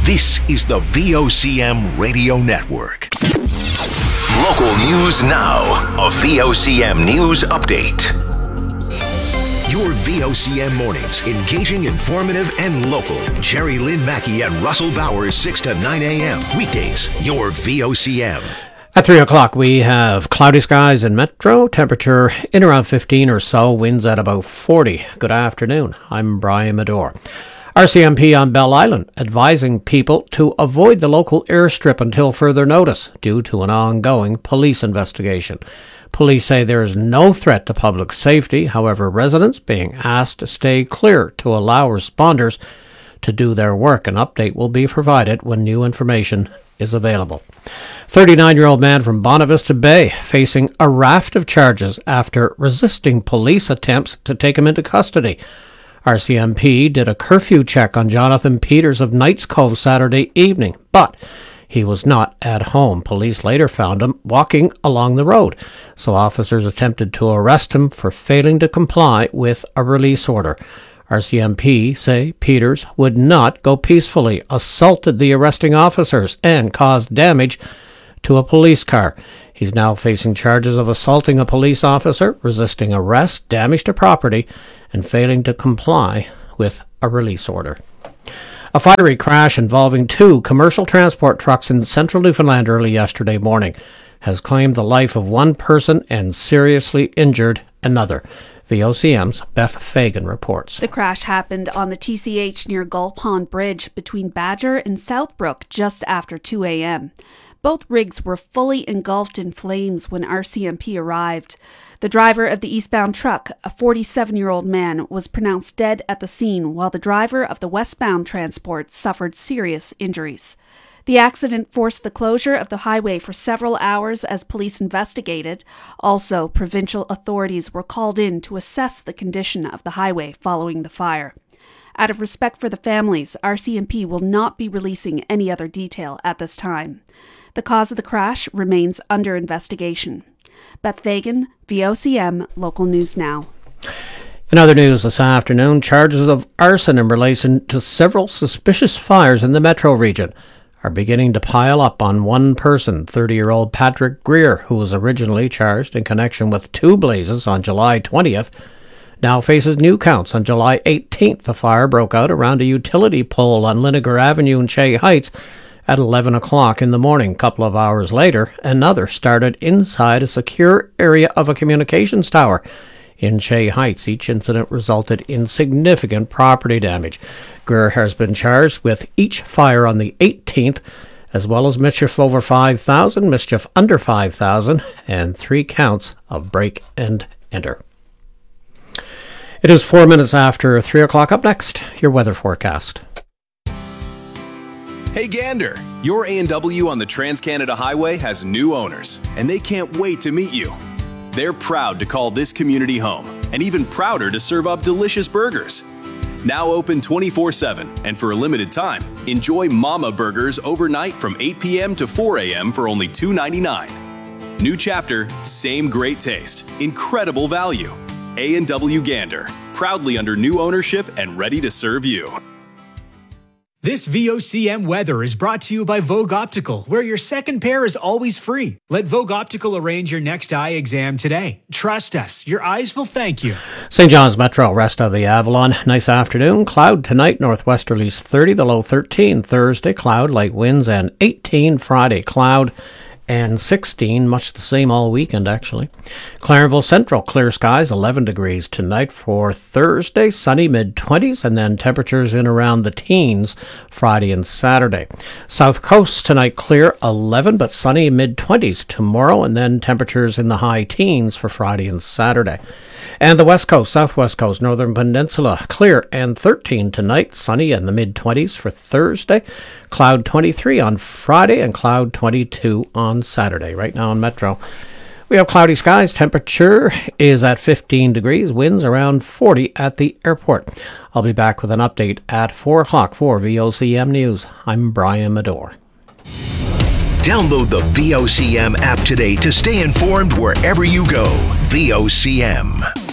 This is the VOCM Radio Network. Local news now. A VOCM News Update. Your VOCM mornings, engaging, informative, and local. Jerry Lynn Mackey and Russell Bowers, 6 to 9 a.m. Weekdays, your VOCM. At 3 o'clock, we have cloudy skies in Metro, temperature in around 15 or so, winds at about 40. Good afternoon. I'm Brian Medore. RCMP on Bell Island advising people to avoid the local airstrip until further notice due to an ongoing police investigation. Police say there is no threat to public safety. However, residents being asked to stay clear to allow responders to do their work. An update will be provided when new information is available. 39-year-old man from Bonavista Bay facing a raft of charges after resisting police attempts to take him into custody. RCMP did a curfew check on Jonathan Peters of Knights Cove Saturday evening, but he was not at home. Police later found him walking along the road, so officers attempted to arrest him for failing to comply with a release order. RCMP say Peters would not go peacefully, assaulted the arresting officers, and caused damage to a police car. He's now facing charges of assaulting a police officer, resisting arrest, damage to property, and failing to comply with a release order. A fiery crash involving two commercial transport trucks in central Newfoundland early yesterday morning has claimed the life of one person and seriously injured another. VOCM's Beth Fagan reports. The crash happened on the TCH near Gull Pond Bridge between Badger and Southbrook just after 2 a.m. Both rigs were fully engulfed in flames when RCMP arrived. The driver of the eastbound truck, a 47-year-old man, was pronounced dead at the scene, while the driver of the westbound transport suffered serious injuries. The accident forced the closure of the highway for several hours as police investigated. Also, provincial authorities were called in to assess the condition of the highway following the fire. Out of respect for the families, RCMP will not be releasing any other detail at this time. The cause of the crash remains under investigation. Beth Fagan, VOCM, Local News Now. In other news this afternoon, charges of arson in relation to several suspicious fires in the Metro region are beginning to pile up on one person, 30-year-old Patrick Greer, who was originally charged in connection with two blazes on July 20th, now faces new counts on July 18th. The fire broke out around a utility pole on Linnegar Avenue in Chay Heights at 11 o'clock in the morning. A couple of hours later, another started inside a secure area of a communications tower in Chay Heights. Each incident resulted in significant property damage. Greer has been charged with each fire on the 18th, as well as mischief over 5,000, mischief under 5,000, and 3 counts of break and enter. It is 4 minutes after 3 o'clock. Up next, your weather forecast. Hey Gander, your A&W on the Trans-Canada Highway has new owners, and they can't wait to meet you. They're proud to call this community home, and even prouder to serve up delicious burgers. Now open 24/7, and for a limited time, enjoy Mama Burgers overnight from 8 p.m. to 4 a.m. for only $2.99. New chapter, same great taste, incredible value. A&W Gander, proudly under new ownership and ready to serve you. This VOCM weather is brought to you by Vogue Optical, where your second pair is always free. Let Vogue Optical arrange your next eye exam today. Trust us, your eyes will thank you. St. John's Metro, rest of the Avalon. Nice afternoon. Cloud tonight, northwesterlies 30, the low 13. Thursday, cloud, light winds, and 18. Friday, cloud and 16, much the same all weekend actually. Clarenville Central, clear skies, 11 degrees tonight. For Thursday, sunny mid-20s, and then temperatures in around the teens Friday and Saturday. South Coast tonight, clear, 11, but sunny mid-20s tomorrow, and then temperatures in the high teens for Friday and Saturday. And the West Coast, Southwest Coast, Northern Peninsula, clear and 13 tonight, sunny in the mid-20s for Thursday, cloud 23 on Friday, and cloud 22 on Saturday. Right now in Metro, we have cloudy skies. Temperature is at 15 degrees, winds around 40 at the airport. I'll be back with an update at 4 o'clock for VOCM News. I'm Brian Medore. Download the VOCM app today to stay informed wherever you go. VOCM.